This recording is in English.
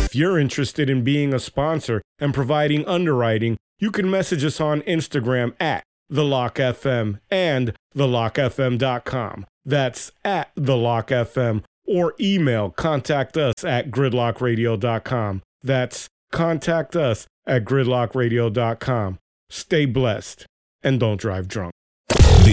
If you're interested in being a sponsor and providing underwriting, you can message us on Instagram at TheLockFM and TheLockFM.com. That's at TheLockFM, or email contact us at GridlockRadio.com. That's contact us at GridlockRadio.com. Stay blessed and don't drive drunk.